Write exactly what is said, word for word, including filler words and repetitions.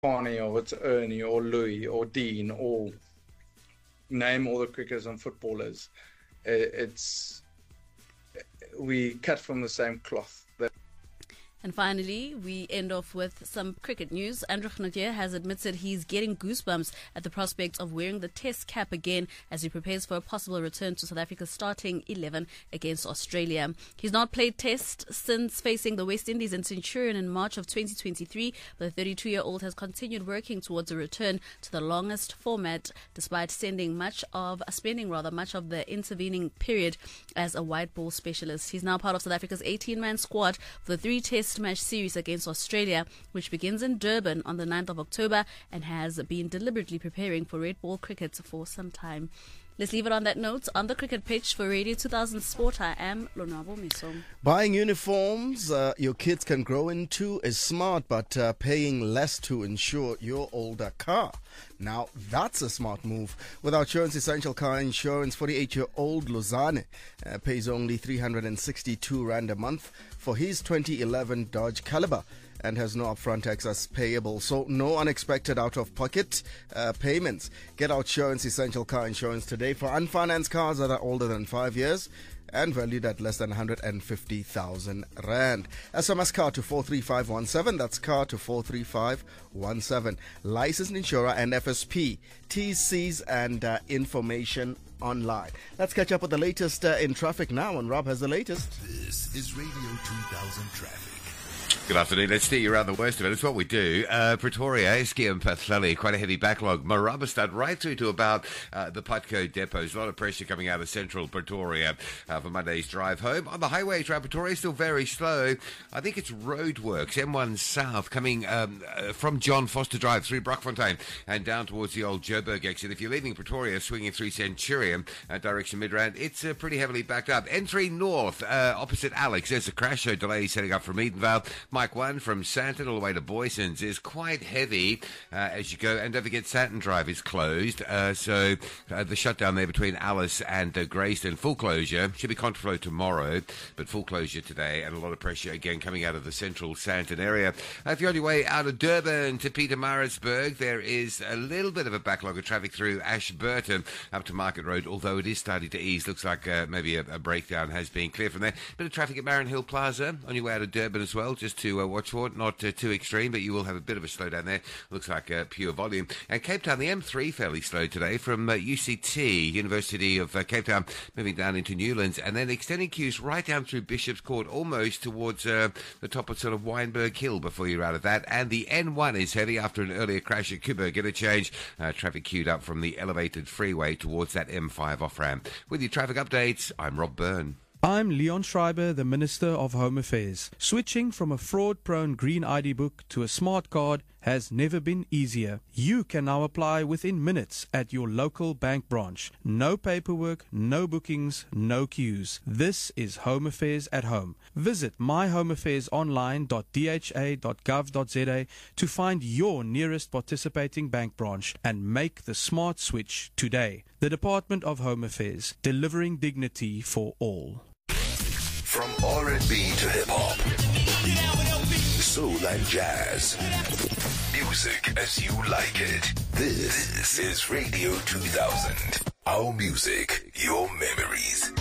Connie or it's Ernie or Louis or Dean or name all the cricketers and footballers. It's we cut from the same cloth. And finally, we end off with some cricket news. Andrew Gnodier has admitted he's getting goosebumps at the prospect of wearing the Test cap again as he prepares for a possible return to South Africa's starting eleven against Australia. He's not played Test since facing the West Indies in Centurion in March of twenty twenty-three, but the thirty-two-year-old has continued working towards a return to the longest format, despite sending much of spending rather much of the intervening period as a white ball specialist. He's now part of South Africa's eighteen-man squad for the three-Test match series against Australia, which begins in Durban on the ninth of October and has been deliberately preparing for red ball cricket for some time. Let's leave it on that note. On the cricket pitch for Radio two thousand Sport, I am Lonwabo Miso. Buying uniforms uh, your kids can grow into is smart, but uh, paying less to insure your older car. Now, that's a smart move. With Outsurance Essential Car Insurance, forty-eight-year-old Lozane uh, pays only three hundred sixty-two rand a month for his twenty eleven Dodge Caliber and has no upfront excess payable, so no unexpected out-of-pocket uh, payments. Get Outsurance Essential Car Insurance today for unfinanced cars that are older than five years and valued at less than one hundred fifty thousand rand. S M S car to four three five one seven. That's car to four three five one seven. Licensed insurer and F S P. T Cs and uh, information online. Let's catch up with the latest uh, in traffic now, and Rob has the latest. This is Radio two thousand Traffic. Good afternoon. Let's steer you around the worst of it. It's what we do. Uh, Pretoria, Eskia and Pathlali, quite a heavy backlog. Marabastad right through to about uh, the Putco depots. A lot of pressure coming out of central Pretoria uh, for Monday's drive home. On the highway around Pretoria, still very slow. I think it's roadworks. M one South coming um, uh, from John Foster Drive through Brockfontein and down towards the old Joburg exit. If you're leaving Pretoria, swinging through Centurion, uh, direction Midrand, it's uh, pretty heavily backed up. N three North, uh, opposite Alex. There's a crash, so delay setting up from Edenvale. Mike one from Santon all the way to Boysons is quite heavy uh, as you go. And don't forget, Santon Drive is closed. Uh, so uh, the shutdown there between Alice and uh, Greyston, full closure. Should be contraflow tomorrow, but full closure today. And a lot of pressure again coming out of the central Santon area. Uh, if you're on your way out of Durban to Pietermaritzburg, there is a little bit of a backlog of traffic through Ashburton up to Market Road, although it is starting to ease. Looks like uh, maybe a, a breakdown has been cleared from there. Bit of traffic at Marin Hill Plaza on your way out of Durban as well, just to uh, watch for it. Not uh, too extreme, but you will have a bit of a slowdown there. Looks like uh, pure volume. And Cape Town, the M three fairly slow today from uh, U C T, University of uh, Cape Town, moving down into Newlands, and then extending queues right down through Bishop's Court, almost towards uh, the top of sort of Wynberg Hill before you're out of that. And the N one is heavy after an earlier crash at Kuba. Get a change. Uh, traffic queued up from the elevated freeway towards that M five off-ramp. With your traffic updates, I'm Rob Byrne. I'm Leon Schreiber, the Minister of Home Affairs. Switching from a fraud-prone green I D book to a smart card has never been easier. You can now apply within minutes at your local bank branch. No paperwork, no bookings, no queues. This is Home Affairs at home. Visit my home affairs online dot d h a dot gov dot z a to find your nearest participating bank branch and make the smart switch today. The Department of Home Affairs, delivering dignity for all. From R and B to hip-hop, soul and jazz, music as you like it. This is Radio two thousand. Our music, your memories.